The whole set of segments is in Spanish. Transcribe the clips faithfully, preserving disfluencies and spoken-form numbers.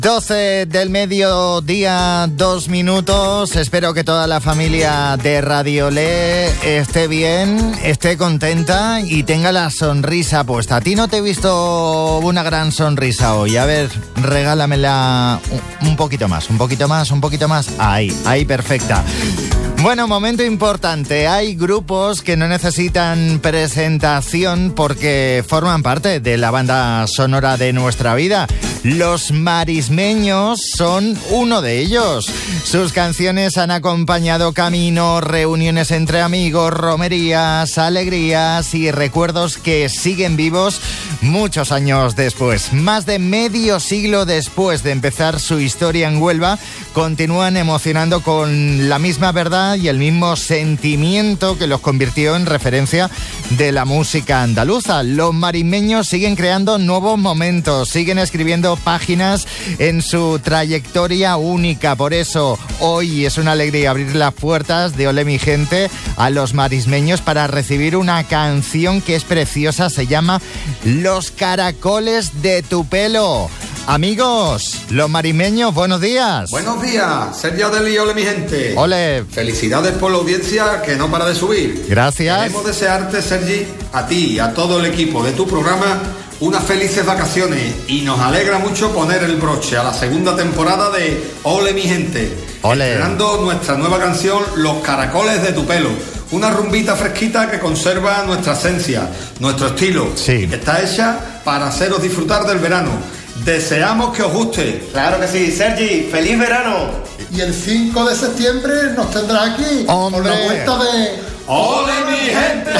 doce del mediodía, dos minutos. Espero que toda la familia de Radio Le esté bien, esté contenta y tenga la sonrisa puesta. A ti no te he visto una gran sonrisa hoy. A ver, regálamela un poquito más, un poquito más, un poquito más. Ahí, ahí, perfecta. Bueno, momento importante. Hay grupos que no necesitan presentación porque forman parte de la banda sonora de nuestra vida. Los Marismeños son uno de ellos. Sus canciones han acompañado caminos, reuniones entre amigos, romerías, alegrías y recuerdos que siguen vivos muchos años después. Más de medio siglo después de empezar su historia en Huelva, continúan emocionando con la misma verdad y el mismo sentimiento que los convirtió en referencia de la música andaluza. Los Marismeños siguen creando nuevos momentos, siguen escribiendo páginas en su trayectoria única. Por eso hoy es una alegría abrir las puertas de Ole mi gente a los Marismeños para recibir una canción que es preciosa. Se llama Los Caracoles de tu Pelo. Amigos, los Marismeños, buenos días. Buenos días, Sergio Deli, ole mi gente. Ole. Felicidades por la audiencia que no para de subir. Gracias. Queremos desearte, Sergi, a ti y a todo el equipo de tu programa unas felices vacaciones y nos alegra mucho poner el broche a la segunda temporada de Ole mi gente. Ole. Estrenando nuestra nueva canción Los Caracoles de tu Pelo. Una rumbita fresquita que conserva nuestra esencia, nuestro estilo. Sí. Que está hecha para haceros disfrutar del verano. Deseamos que os guste. Claro que sí, Sergi, feliz verano. Y el cinco de septiembre nos tendrá aquí. ¡Hombre! Con la vuelta de ¡Ole mi gente!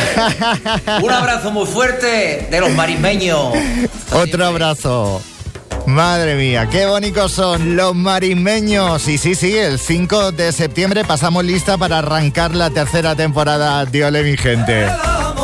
Un abrazo muy fuerte de los Marismeños. Otro abrazo. Madre mía, qué bonitos son los Marismeños. Y sí, sí, el cinco de septiembre pasamos lista para arrancar la tercera temporada de Ole mi gente.